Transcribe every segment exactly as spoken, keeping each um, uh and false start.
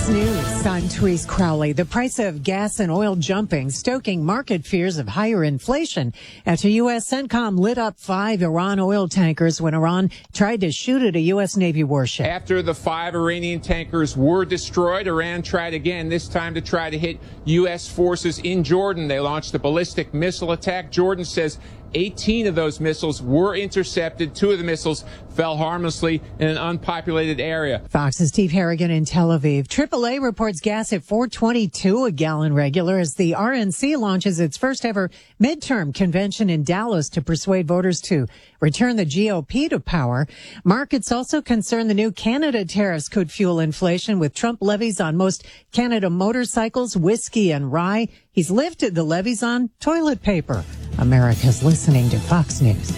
News, I'm Therese Crowley. The price of gas and oil jumping, stoking market fears of higher inflation after U S CENTCOM lit up five Iran oil tankers when Iran tried to shoot at a U S Navy warship. After the five Iranian tankers were destroyed, Iran tried again, this time to try to hit U S forces in Jordan. They launched a ballistic missile attack. Jordan says eighteen of those missiles were intercepted. Two of the missiles fell harmlessly in an unpopulated area. Fox's Steve Harrigan in Tel Aviv. triple A reports gas at four twenty-two a gallon regular as the R N C launches its first ever midterm convention in Dallas to persuade voters to return the G O P to power. Markets also concern the new Canada tariffs could fuel inflation with Trump levies on most Canada motorcycles, whiskey, and rye. He's lifted the levies on toilet paper. America's listening to Fox News.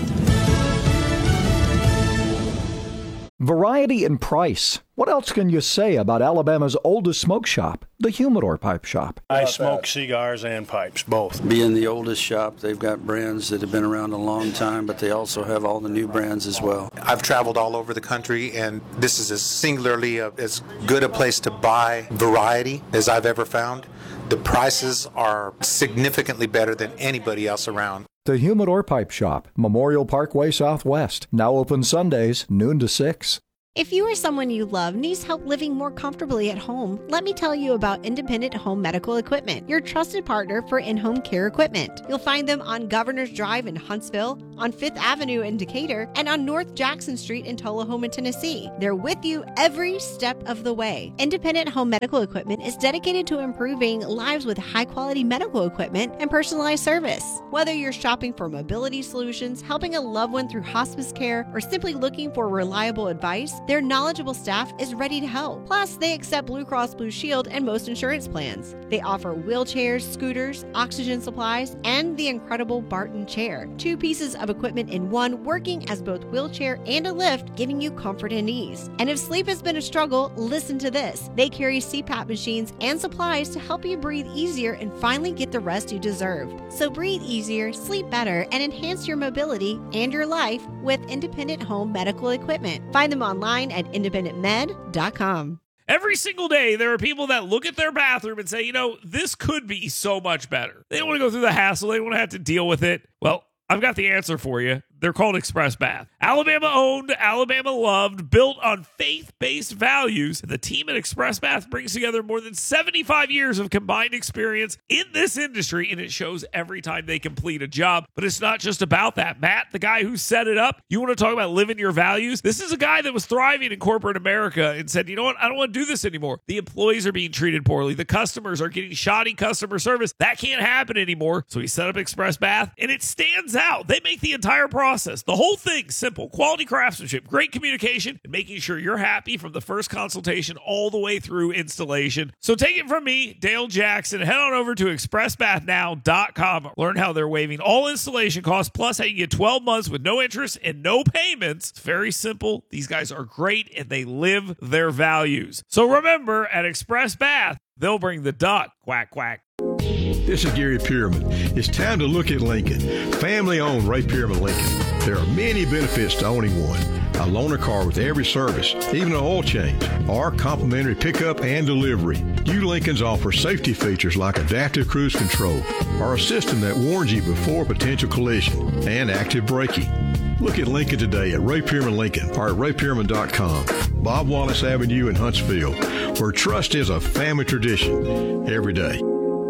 Variety and price. What else can you say about Alabama's oldest smoke shop, the Humidor Pipe Shop? I smoke cigars and pipes, both. Being the oldest shop, they've got brands that have been around a long time, but they also have all the new brands as well. I've traveled all over the country, and this is as singularly a, as good a place to buy variety as I've ever found. The prices are significantly better than anybody else around. The Humidor Pipe Shop, Memorial Parkway Southwest. Now open Sundays, noon to six. If you or someone you love needs help living more comfortably at home, let me tell you about Independent Home Medical Equipment, your trusted partner for in-home care equipment. You'll find them on Governor's Drive in Huntsville, on Fifth Avenue in Decatur, and on North Jackson Street in Tullahoma, Tennessee. They're with you every step of the way. Independent Home Medical Equipment is dedicated to improving lives with high-quality medical equipment and personalized service. Whether you're shopping for mobility solutions, helping a loved one through hospice care, or simply looking for reliable advice, their knowledgeable staff is ready to help. Plus, they accept Blue Cross Blue Shield and most insurance plans. They offer wheelchairs, scooters, oxygen supplies, and the incredible Barton chair. Two pieces of equipment in one, working as both wheelchair and a lift, giving you comfort and ease. And if sleep has been a struggle, listen to this. They carry C PAP machines and supplies to help you breathe easier and finally get the rest you deserve. So breathe easier, sleep better, and enhance your mobility and your life with Independent Home Medical Equipment. Find them online at independent med dot com. Every single day, there are people that look at their bathroom and say, you know, this could be so much better. They don't want to go through the hassle. They don't want to have to deal with it. Well, I've got the answer for you. They're called Express Bath. Alabama owned, Alabama loved, built on faith-based values. The team at Express Bath brings together more than seventy-five years of combined experience in this industry, and it shows every time they complete a job. But it's not just about that. Matt, the guy who set it up, you want to talk about living your values? This is a guy that was thriving in corporate America and said, you know what? I don't want to do this anymore. The employees are being treated poorly. The customers are getting shoddy customer service. That can't happen anymore. So he set up Express Bath, and it stands out. They make the entire process Process. The whole thing simple. Quality craftsmanship, great communication, and making sure you're happy from the first consultation all the way through installation. So take it from me, Dale Jackson. Head on over to express bath now dot com. Learn how they're waiving all installation costs, plus how you get twelve months with no interest and no payments. It's very simple. These guys are great, and they live their values. So remember, at Express Bath, they'll bring the duck. Quack, quack. This is Gary Pierman. It's time to look at Lincoln. Family-owned Ray Pierman Lincoln. There are many benefits to owning one. A loaner car with every service, even an oil change, or complimentary pickup and delivery. New Lincolns offer safety features like adaptive cruise control, or a system that warns you before potential collision, and active braking. Look at Lincoln today at Ray Pierman Lincoln or at ray pierman dot com. Bob Wallace Avenue in Huntsville, where trust is a family tradition every day.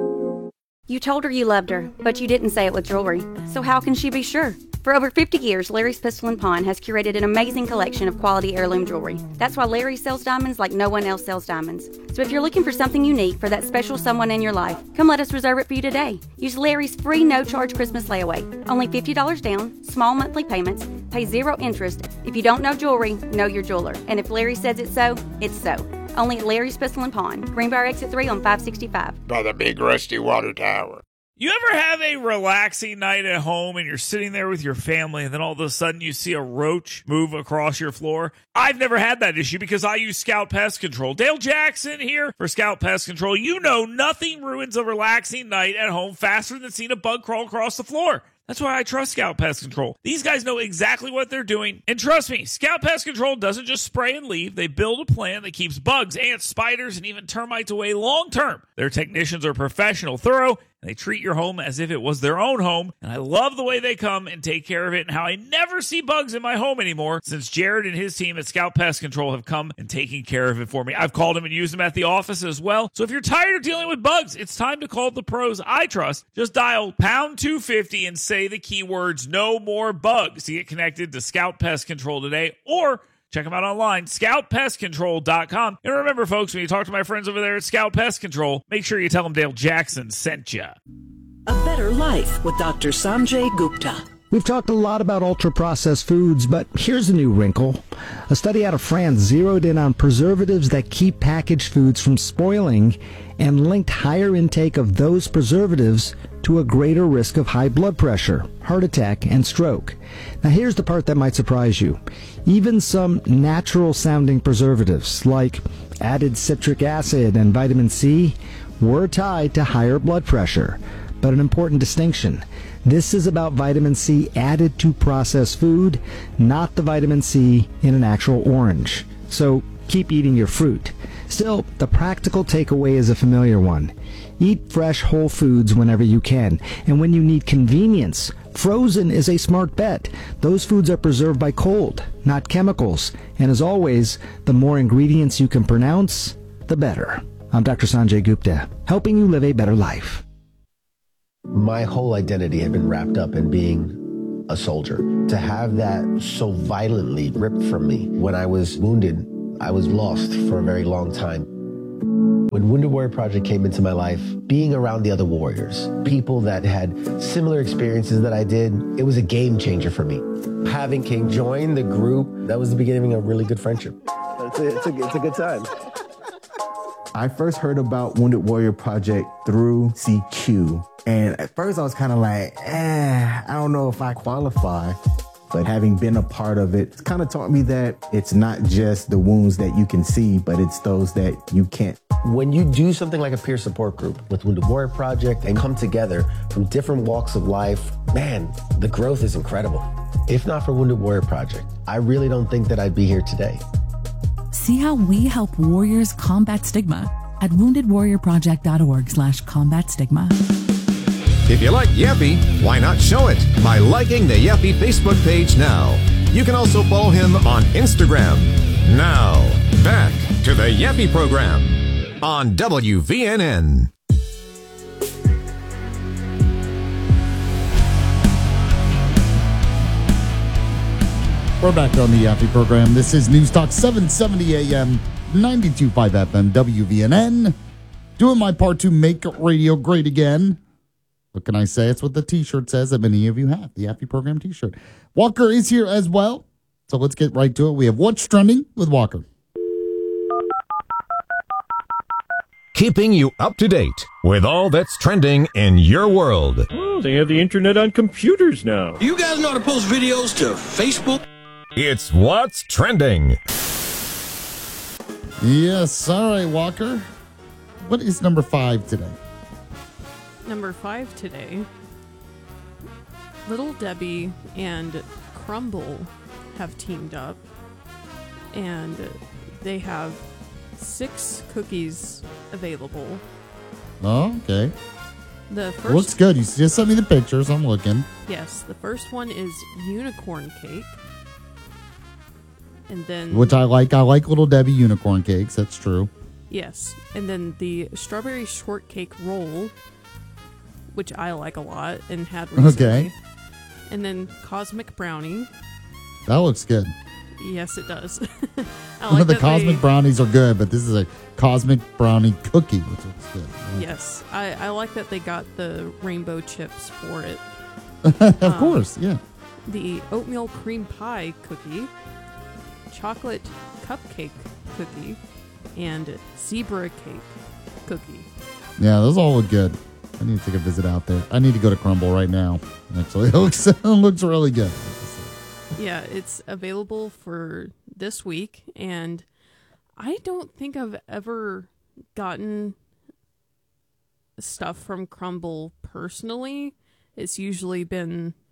You told her you loved her, but you didn't say it with jewelry. So how can she be sure? For over fifty years, Larry's Pistol and Pawn has curated an amazing collection of quality heirloom jewelry. That's why Larry sells diamonds like no one else sells diamonds. So if you're looking for something unique for that special someone in your life, come let us reserve it for you today. Use Larry's free no-charge Christmas layaway. Only fifty dollars down, small monthly payments, pay zero interest. If you don't know jewelry, know your jeweler. And if Larry says it's so, it's so. Only at Larry's Pistol and Pawn, Greenbrier Exit three on five sixty-five. By the big rusty water tower. You ever have a relaxing night at home and you're sitting there with your family and then all of a sudden you see a roach move across your floor? I've never had that issue because I use Scout Pest Control. Dale Jackson here for Scout Pest Control. You know nothing ruins a relaxing night at home faster than seeing a bug crawl across the floor. That's why I trust Scout Pest Control. These guys know exactly what they're doing. And trust me, Scout Pest Control doesn't just spray and leave. They build a plan that keeps bugs, ants, spiders, and even termites away long term. Their technicians are professional, thorough, and they treat your home as if it was their own home. And I love the way they come and take care of it and how I never see bugs in my home anymore since Jared and his team at Scout Pest Control have come and taken care of it for me. I've called them and used them at the office as well. So if you're tired of dealing with bugs, it's time to call the pros I trust. Just dial pound two fifty and say the keywords no more bugs to get connected to Scout Pest Control today, or check them out online, scout pest control dot com. And remember, folks, when you talk to my friends over there at Scout Pest Control, make sure you tell them Dale Jackson sent you. A Better Life with Doctor Sanjay Gupta. We've talked a lot about ultra-processed foods, but here's a new wrinkle. A study out of France zeroed in on preservatives that keep packaged foods from spoiling and linked higher intake of those preservatives to a greater risk of high blood pressure, heart attack, and stroke. Now here's the part that might surprise you. Even some natural-sounding preservatives, like added citric acid and vitamin C, were tied to higher blood pressure. But an important distinction. This is about vitamin C added to processed food, not the vitamin C in an actual orange. So keep eating your fruit. Still, the practical takeaway is a familiar one. Eat fresh whole foods whenever you can. And when you need convenience, frozen is a smart bet. Those foods are preserved by cold, not chemicals. And as always, the more ingredients you can pronounce, the better. I'm Doctor Sanjay Gupta, helping you live a better life. My whole identity had been wrapped up in being a soldier. To have that so violently ripped from me when I was wounded, I was lost for a very long time. When Wounded Warrior Project came into my life, being around the other warriors, people that had similar experiences that I did, it was a game changer for me. Having King join the group, that was the beginning of a really good friendship. It's a, it's a, it's a good time. I first heard about Wounded Warrior Project through C Q. And at first I was kind of like, eh, I don't know if I qualify. But having been a part of it, it's kind of taught me that it's not just the wounds that you can see, but it's those that you can't. When you do something like a peer support group with Wounded Warrior Project and come together from different walks of life, man, the growth is incredible. If not for Wounded Warrior Project, I really don't think that I'd be here today. See how we help warriors combat stigma at wounded warrior project dot org slash combat stigma. If you like Yappy, why not show it by liking the Yappy Facebook page now. You can also follow him on Instagram. Now, back to the Yappy program on W V N N. We're back on the Yappy program. This is News Talk seven seventy A M, ninety-two point five F M, W V N N. Doing my part to make radio great again. What can I say? It's what the t-shirt says that many of you have, the Yappy program t-shirt. Walker is here as well. So let's get right to it. We have What's Trending with Walker. Keeping you up to date with all that's trending in your world. Oh, they have the internet on computers now. You guys know how to post videos to Facebook? It's What's Trending. Yes, all right, Walker. What is number five today? Number five today, Little Debbie and Crumble have teamed up, and they have six cookies available. Oh, okay. The first Looks good. You just sent me the pictures. I'm looking. Yes, the first one is unicorn cake. And then Which I like. I like Little Debbie unicorn cakes. That's true. Yes. And then the strawberry shortcake roll, which I like a lot and had recently. Okay. And then cosmic brownie. That looks good. Yes, it does. I like the that cosmic they, brownies are good, but this is a cosmic brownie cookie, which looks good. Yes. I, I like that they got the rainbow chips for it. of um, course, yeah. The oatmeal cream pie cookie, chocolate cupcake cookie, and zebra cake cookie. Yeah, those all look good. I need to take a visit out there. I need to go to Crumble right now. Actually, it looks, it looks really good. Yeah, it's available for this week, and I don't think I've ever gotten stuff from Crumble personally. It's usually been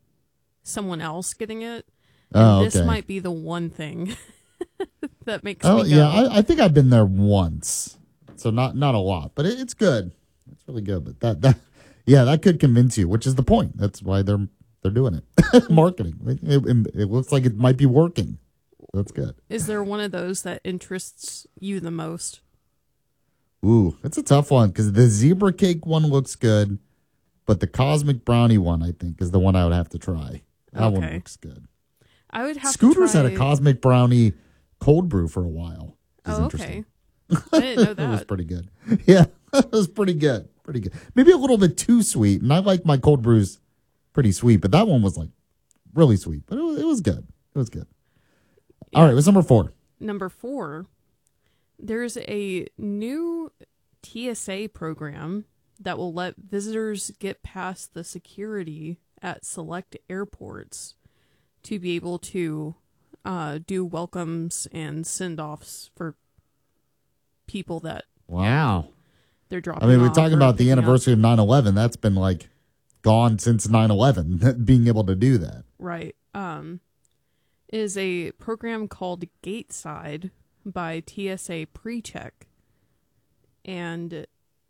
someone else getting it. Oh, And this okay. might be the one thing that makes Oh me go. yeah, I, I think I've been there once, so not not a lot, but it, it's good. It's really good. But that that yeah, that could convince you, which is the point. That's why they're they're doing it, marketing. It, it, it looks like it might be working. That's good. Is there one of those that interests you the most? Ooh, it's a tough one because the zebra cake one looks good, but the cosmic brownie one I think is the one I would have to try. That one Okay. looks good. I would have Scooters to try... had a cosmic brownie cold brew for a while. It was Oh, interesting. okay. I didn't know It was that. pretty good. Yeah, it was pretty good. Pretty good. Maybe a little bit too sweet, and I like my cold brews pretty sweet, but that one was like really sweet. But it was, it was good. It was good. All right, what's number four? Number four, there's a new T S A program that will let visitors get past the security at select airports to be able to uh, do welcomes and send-offs for people that Wow. they're I dropping mean, we're off talking or about the picking up. anniversary of nine eleven. That's been like gone since nine eleven, being able to do that. Right. Um, is a program called Gateside by T S A PreCheck. And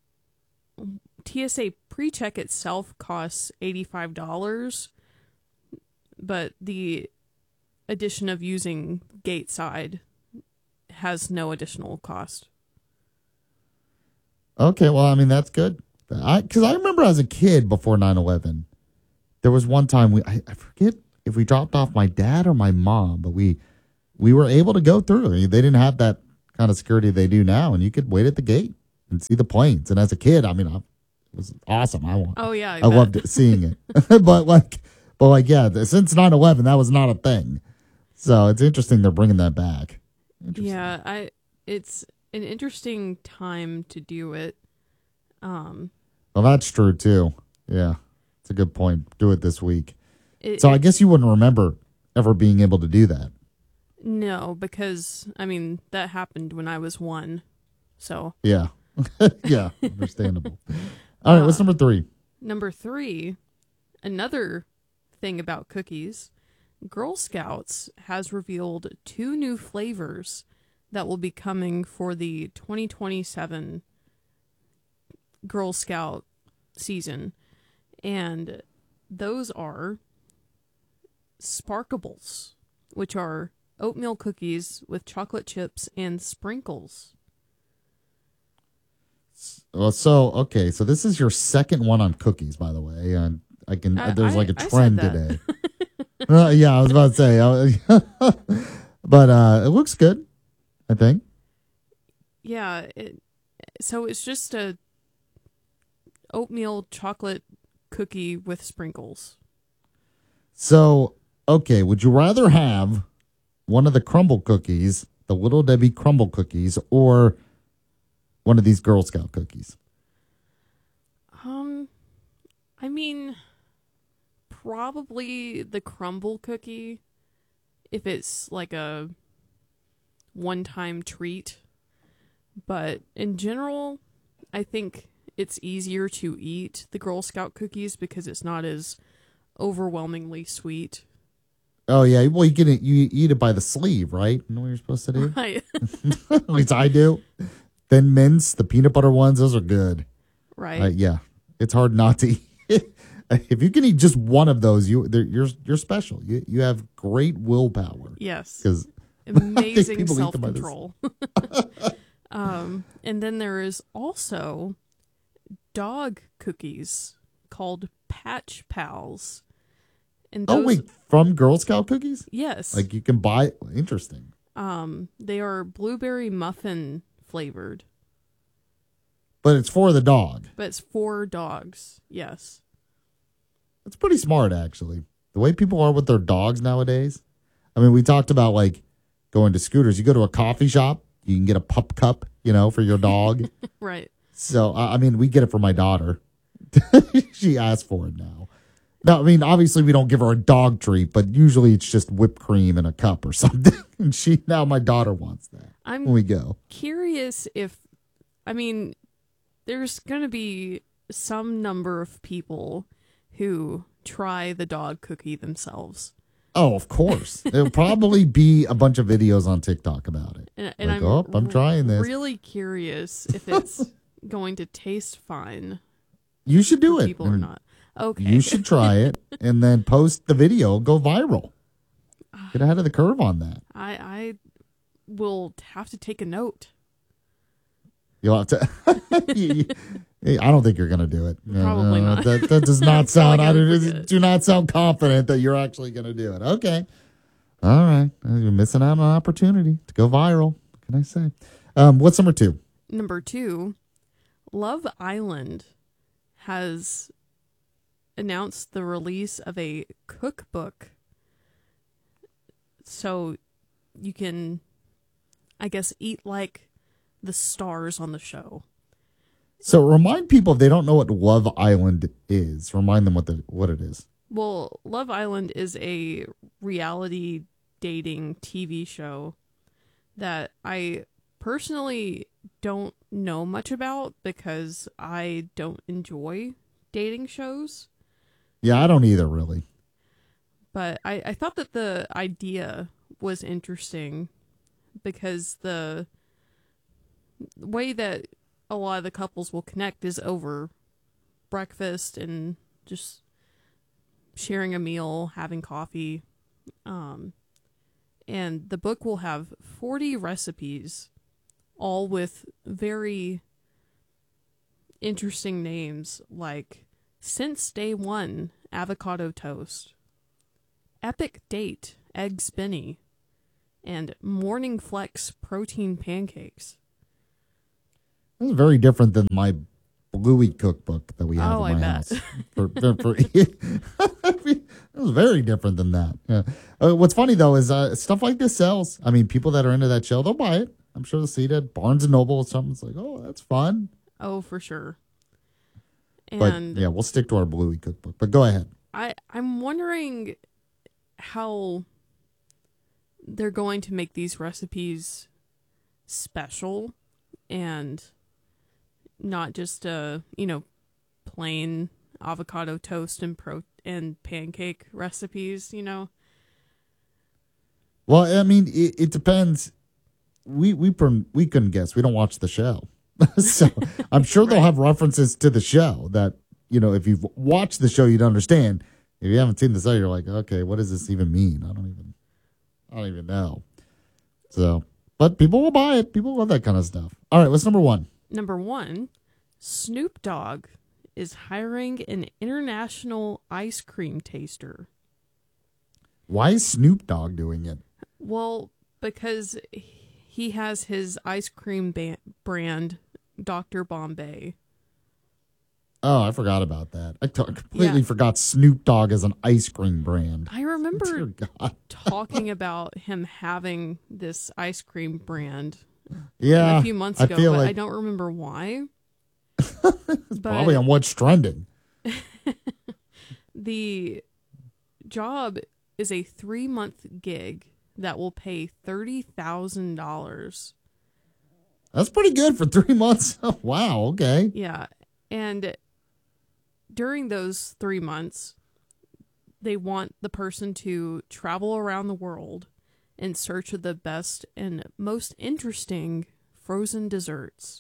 T S A PreCheck itself costs eighty-five dollars, but the addition of using Gateside has no additional cost. Okay, well, I mean, that's good. I Because I remember as a kid before nine eleven, there was one time, we I, I forget if we dropped off my dad or my mom, but we we were able to go through. They didn't have that kind of security they do now, and you could wait at the gate and see the planes. And as a kid, I mean, I, it was awesome. I want. Oh, yeah, I I, bet. loved it, seeing it. but like, but like, yeah, since nine eleven, that was not a thing. So it's interesting they're bringing that back. Yeah, I it's an interesting time to do it. Um, Well, that's true too. Yeah, it's a good point. Do it this week. It- so I it- guess you wouldn't remember ever being able to do that. no, because I mean that happened when I was one, so Yeah, yeah, understandable. All right, what's Uh, number three? Number three, another thing about cookies, Girl Scouts has revealed two new flavors that will be coming for the twenty twenty-seven Girl Scout season. And those are Sparkables, which are oatmeal cookies with chocolate chips and sprinkles. Well, so okay, so this is your second one on cookies, by the way. And I can I- there's I- like a I said trend that. today. Uh, yeah, I was about to say, I- but uh, it looks good. I think. Yeah, it, so it's just a oatmeal chocolate cookie with sprinkles. So, okay, would you rather have one of the crumble cookies, the Little Debbie crumble cookies, or one of these Girl Scout cookies? Um, I mean, probably the crumble cookie, if it's like a one-time treat. But in general, I think it's easier to eat the Girl Scout cookies because it's not as overwhelmingly sweet. Oh yeah, well you get it, you eat it by the sleeve, right? You know what you're supposed to do? Right. At least I do. Thin mints, the peanut butter ones, those are good. Right. Uh, yeah, it's hard not to eat. If you can eat just one of those, you they're- you're you're special. You you have great willpower. Yes. because Amazing self-control. um, and then there is also dog cookies called Patch Pals. And those, Oh wait, from Girl Scout cookies? Yes. Like you can buy. Interesting. Um, they are blueberry muffin flavored, But it's for the dog. but it's for dogs. Yes. It's pretty smart, actually. The way people are with their dogs nowadays. I mean, we talked about like going to Scooters. You go to a coffee shop, you can get a pup cup, you know, for your dog. Right. So, I I mean, we get it for my daughter. She asked for it now. No, I mean, obviously we don't give her a dog treat, but usually it's just whipped cream in a cup or something. And she, now my daughter wants that I'm when we go. curious if, I mean, there's going to be some number of people who try the dog cookie themselves. Oh, of course. There'll probably be a bunch of videos on TikTok about it. And, and like, I'm, oh, I'm trying this. Really curious if it's going to taste fine. You should do for it. People or and not? Okay. You should try it and then post the video. Go viral. Get ahead of the curve on that. I I will have to take a note. You'll have to. I don't think you're going to do it. Probably Uh, not. That, that does not sound. I gonna do, do not sound confident that you're actually going to do it. Okay. All right. You're missing out on an opportunity to go viral. What can I say? Um, what's number two? Number two, Love Island has announced the release of a cookbook. So you can, I guess, eat like the stars on the show. So remind people, if they don't know what Love Island is, remind them what the what it is. Well, Love Island is a reality dating T V show that I personally don't know much about because I don't enjoy dating shows. Yeah, I don't either, really. But I, I thought that the idea was interesting because the way that a lot of the couples will connect is over breakfast and just sharing a meal, having coffee. Um, and the book will have forty recipes, all with very interesting names like Since Day One Avocado Toast, Epic Date Egg Spinny, and Morning Flex Protein Pancakes. This is very different than my Bluey cookbook that we have Oh, in my I house. bet. For, for, for, it was very different than that. Yeah. Uh, what's funny, though, is uh, stuff like this sells. I mean, people that are into that show, they'll buy it. I'm sure they'll see it at Barnes and Noble or something. It's like, oh, that's fun. Oh, for sure. But, And yeah, we'll stick to our Bluey cookbook. But go ahead. I, I'm wondering how they're going to make these recipes special and not just uh you know plain avocado toast and pro and pancake recipes, you know. Well, I mean, it, it depends. We we per- we couldn't guess. We don't watch the show, so I'm sure they'll have references to the show that, you know, if you've watched the show, you'd understand. If you haven't seen the show, you're like, okay, what does this even mean? I don't even, I don't even know. So, but people will buy it. People love that kind of stuff. All right, what's number one? Number one, Snoop Dogg is hiring an international ice cream taster. Why is Snoop Dogg doing it? Well, because he has his ice cream ba- brand, Doctor Bombay. Oh, I forgot about that. I t- completely Yeah. forgot Snoop Dogg as an ice cream brand. I remember Dear God. talking about him having this ice cream brand Yeah, a few months I ago, feel but like- I don't remember why. It's probably on what's trending. The job is a three-month gig that will pay thirty thousand dollars. That's pretty good for three months. Oh, wow, okay. Yeah, and during those three months, they want the person to travel around the world in search of the best and most interesting frozen desserts.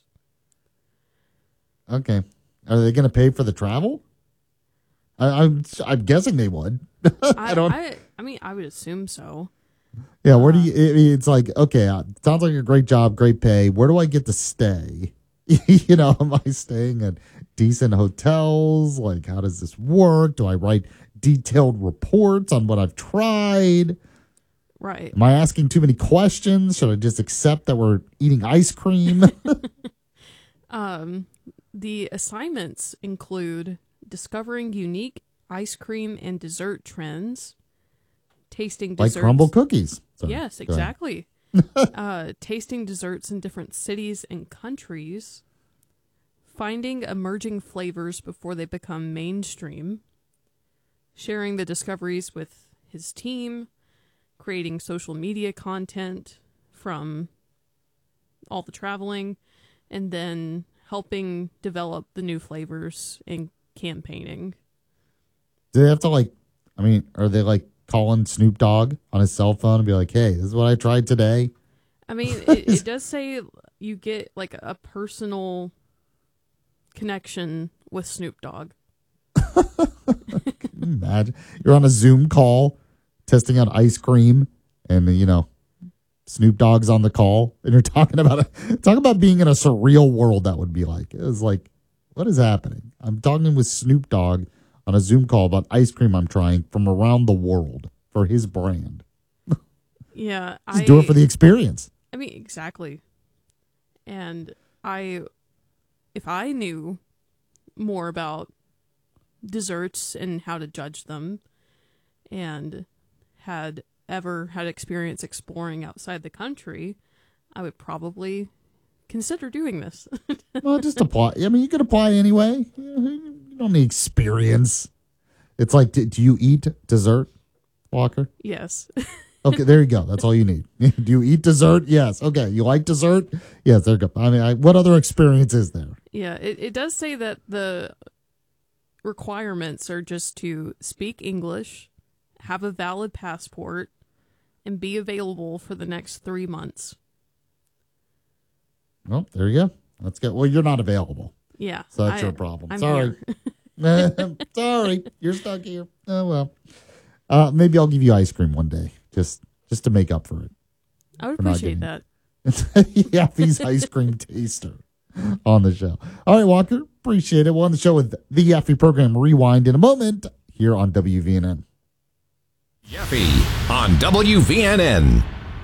Okay. Are they going to pay for the travel? I, I'm I'm guessing they would. I, I don't. I, I mean, I would assume so. yeah. Where do you? It, it's like, okay, uh, sounds like a great job, great pay. Where do I get to stay? You know, am I staying at decent hotels? Like, how does this work? Do I write detailed reports on what I've tried? Right. Am I asking too many questions? Should I just accept that we're eating ice cream? Um, the assignments include discovering unique ice cream and dessert trends, tasting Like desserts. crumble cookies. Sorry, Yes, go ahead. exactly. uh, tasting desserts in different cities and countries, finding emerging flavors before they become mainstream, sharing the discoveries with his team, creating social media content from all the traveling, and then helping develop the new flavors and campaigning. Do they have to like, I mean, are they like calling Snoop Dogg on his cell phone and be like, hey, this is what I tried today? I mean, it, it does say you get like a personal connection with Snoop Dogg. Can you imagine? You're on a Zoom call testing out ice cream and, you know, Snoop Dogg's on the call and you're talking about it. Talk about being in a surreal world that would be like. It was like, what is happening? I'm talking with Snoop Dogg on a Zoom call about ice cream I'm trying from around the world for his brand. Yeah. Just I do it for the experience. I mean, exactly. And I, if I knew more about desserts and how to judge them and had ever had experience exploring outside the country, I would probably consider doing this. Well, just apply. I mean, you can apply anyway. You don't need experience. It's like, do, do you eat dessert, Walker? Yes. Okay, there you go. That's all you need. Do you eat dessert? Yes. Okay. You like dessert? Yes, there you go. I mean, I, what other experience is there? Yeah, it, it does say that the requirements are just to speak English, have a valid passport, and be available for the next three months. Well, there you go. Let's go. Well, you're not available. Yeah. So that's I, your problem. I'm Sorry. Sorry. You're stuck here. Oh, well. Uh, maybe I'll give you ice cream one day, just just to make up for it. I would appreciate that. Yeah, he's ice cream taster on the show. All right, Walker, appreciate it. We're on the show with the Yaffe program Rewind in a moment here on W V N N. Yaffe on W V N N.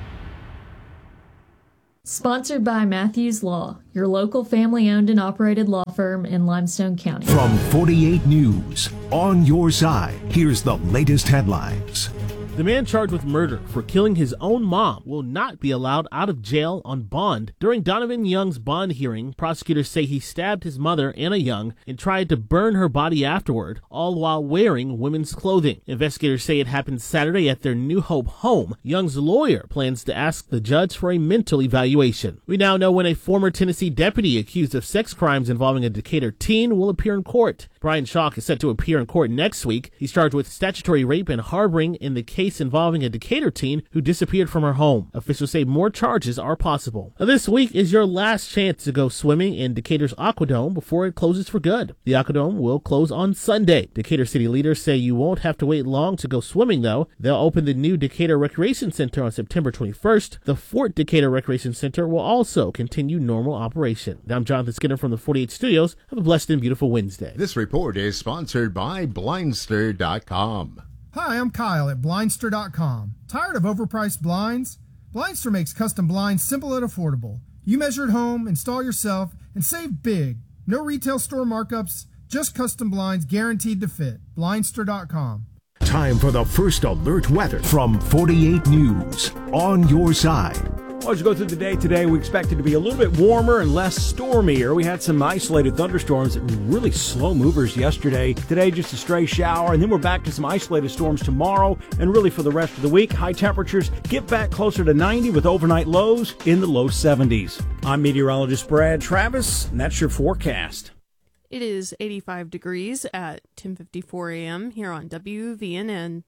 Sponsored by Matthews Law, your local family-owned and operated law firm in Limestone County. From forty-eight News, on your side, here's the latest headlines. The man charged with murder for killing his own mom will not be allowed out of jail on bond. During Donovan Young's bond hearing, prosecutors say he stabbed his mother, Anna Young, and tried to burn her body afterward, all while wearing women's clothing. Investigators say it happened Saturday at their New Hope home. Young's lawyer plans to ask the judge for a mental evaluation. We now know when a former Tennessee deputy accused of sex crimes involving a Decatur teen will appear in court. Brian Schalk is set to appear in court next week. He's charged with statutory rape and harboring in the case involving a Decatur teen who disappeared from her home. Officials say more charges are possible. Now, this week is your last chance to go swimming in Decatur's Aquadome before it closes for good. The Aquadome will close on Sunday. Decatur city leaders say you won't have to wait long to go swimming, though. They'll open the new Decatur Recreation Center on September twenty-first. The Fort Decatur Recreation Center will also continue normal operation. Now, I'm Jonathan Skinner from the forty-eight Studios. Have a blessed and beautiful Wednesday. This report is sponsored by Blindster dot com. Hi, I'm Kyle at Blindster dot com. Tired of overpriced blinds? Blindster makes custom blinds simple and affordable. You measure at home, install yourself, and save big. No retail store markups, just custom blinds guaranteed to fit. Blindster dot com. Time for the first alert weather from forty-eight News, on your side. Well, as we go through the day today, we expect it to be a little bit warmer and less stormier. We had some isolated thunderstorms that were really slow movers yesterday. Today, just a stray shower, and then we're back to some isolated storms tomorrow. And really for the rest of the week, high temperatures get back closer to ninety with overnight lows in the low seventies. I'm meteorologist Brad Travis, and that's your forecast. It is eighty-five degrees at ten fifty-four a.m. here on W V N N.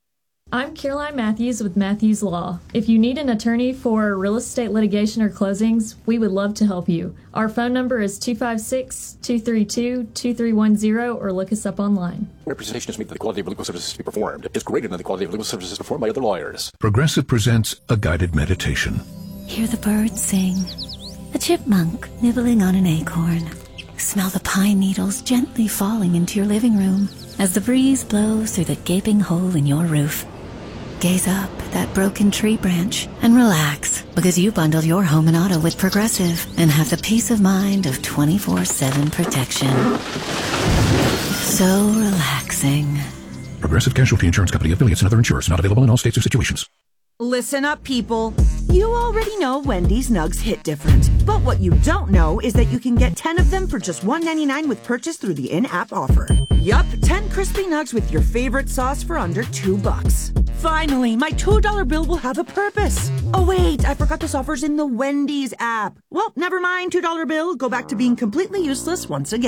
I'm Caroline Matthews with Matthews Law. If you need an attorney for real estate litigation or closings, we would love to help you. Our phone number is two five six, two three two, two three one zero or look us up online. Representation is made that the quality of legal services to be performed is greater than the quality of legal services performed by other lawyers. Progressive presents a guided meditation. Hear the birds sing, a chipmunk nibbling on an acorn. Smell the pine needles gently falling into your living room as the breeze blows through the gaping hole in your roof. Gaze up at that broken tree branch and relax, because you bundled your home and auto with Progressive and have the peace of mind of twenty-four seven protection. So relaxing. Progressive Casualty Insurance Company, affiliates, and other insurers. Not available in all states or situations. Listen up, people. You already know Wendy's Nugs hit different. But what you don't know is that you can get ten of them for just one ninety-nine with purchase through the in-app offer. Yup, ten crispy nugs with your favorite sauce for under two bucks. Finally, my two dollar bill will have a purpose. Oh wait, I forgot this offer's in the Wendy's app. Well, never mind, two dollar bill. Go back to being completely useless once again.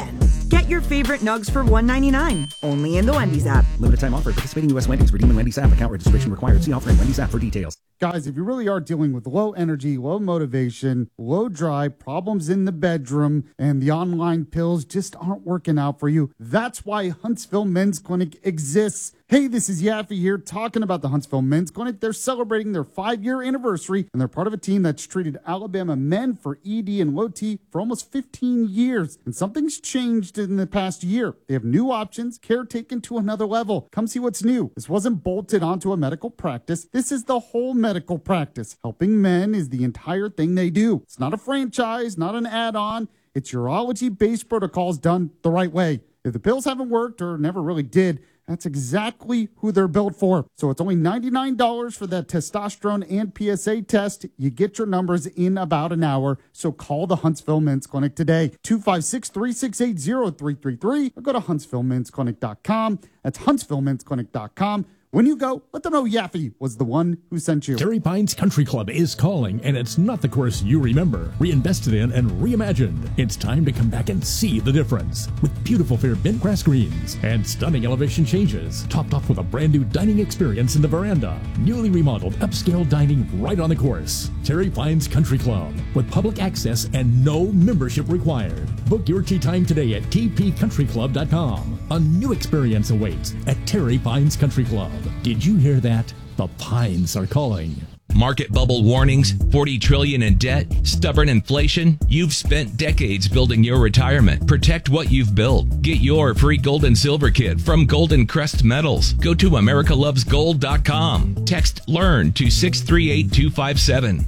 Get your favorite nugs for one ninety-nine, only in the Wendy's app. Limited time offer. Participating U S Wendy's. Redeem in Wendy's app. Account registration required. See offer in Wendy's app for details. Guys, if you really are dealing with low energy, low motivation, low drive, problems in the bedroom, and the online pills just aren't working out for you, that's why Huntsville Men's Clinic exists. Hey, this is Yaffe here talking about the Huntsville Men's Clinic. They're celebrating their five-year anniversary, and they're part of a team that's treated Alabama men for E D and low T for almost fifteen years. And something's changed in the past year. They have new options, care taken to another level. Come see what's new. This wasn't bolted onto a medical practice. This is the whole medical practice. Helping men is the entire thing they do. It's not a franchise, not an add-on. It's urology-based protocols done the right way. If the pills haven't worked or never really did, that's exactly who they're built for. So it's only ninety-nine dollars for that testosterone and P S A test. You get your numbers in about an hour. So call the Huntsville Men's Clinic today. two five six, three six eight, zero three three three or go to huntsville men's clinic dot com. That's huntsville men's clinic dot com. When you go, let them know Yaffe was the one who sent you. Terry Pines Country Club is calling, and it's not the course you remember. Reinvested in and reimagined. It's time to come back and see the difference. With beautiful fair bent grass greens and stunning elevation changes, topped off with a brand new dining experience in the veranda. Newly remodeled upscale dining right on the course. Terry Pines Country Club, with public access and no membership required. Book your tee time today at t p country club dot com. A new experience awaits at Terry Pines Country Club. Did you hear that? The Pines are calling. Market bubble warnings, forty trillion dollars in debt, stubborn inflation. You've spent decades building your retirement. Protect what you've built. Get your free gold and silver kit from Golden Crest Metals. Go to america loves gold dot com. Text LEARN to six three eight two five seven.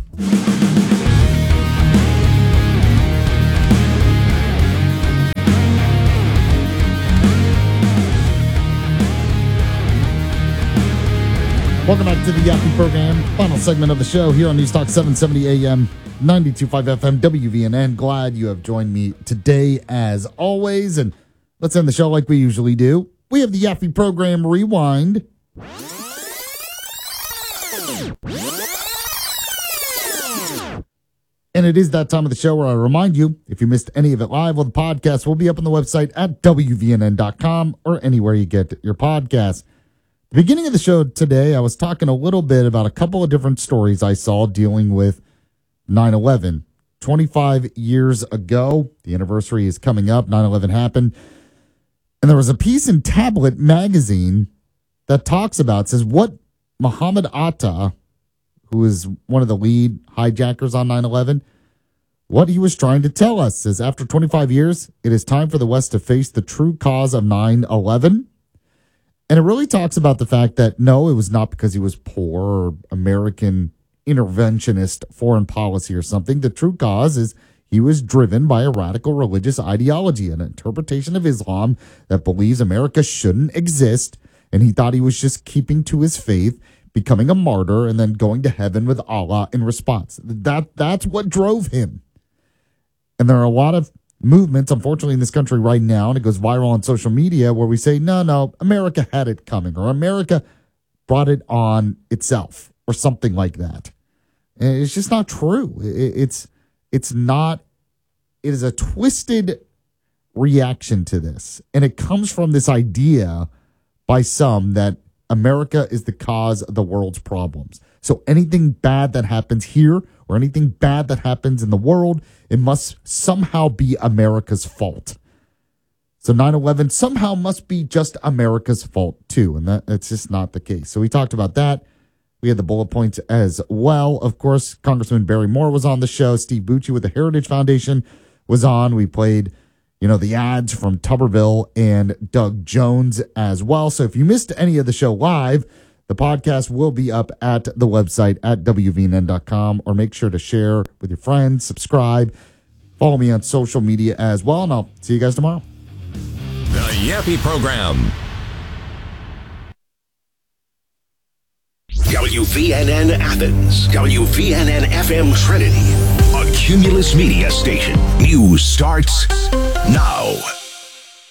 Welcome back to the Yaffe program. Final segment of the show here on News Talk seven seventy A M, ninety-two point five F M, W V N N. Glad you have joined me today as always. And let's end the show like we usually do. We have the Yaffe program Rewind. And it is that time of the show where I remind you, if you missed any of it live, well, the podcast will be up on the website at W V N N dot com or anywhere you get your podcasts. The beginning of the show today, I was talking a little bit about a couple of different stories I saw dealing with nine eleven. twenty-five years ago, the anniversary is coming up, nine eleven happened. And there was a piece in Tablet magazine that talks about, says what Mohammed Atta, who is one of the lead hijackers on nine eleven, what he was trying to tell us. Says after twenty-five years, it is time for the West to face the true cause of nine eleven. And it really talks about the fact that, no, it was not because he was poor or American interventionist foreign policy or something. The true cause is he was driven by a radical religious ideology, an interpretation of Islam that believes America shouldn't exist. And he thought he was just keeping to his faith, becoming a martyr, and then going to heaven with Allah in response. That That's what drove him. And there are a lot of movements, unfortunately, in this country right now, and it goes viral on social media, where we say, no, no, America had it coming, or America brought it on itself, or something like that. And it's just not true. It's it's not. It is a twisted reaction to this, and it comes from this idea by some that America is the cause of the world's problems. So anything bad that happens here or anything bad that happens in the world, it must somehow be America's fault. So nine eleven somehow must be just America's fault too, and that, that's just not the case. So we talked about that. We had the bullet points as well. Of course, Congressman Barry Moore was on the show. Steve Bucci with the Heritage Foundation was on. We played, you know, the ads from Tuberville and Doug Jones as well. So if you missed any of the show live, the podcast will be up at the website at W V N N dot com, or make sure to share with your friends, subscribe, follow me on social media as well, and I'll see you guys tomorrow. The Yaffe Program. W V N N Athens, W V N N F M Trinity, a Cumulus Media station. News starts now.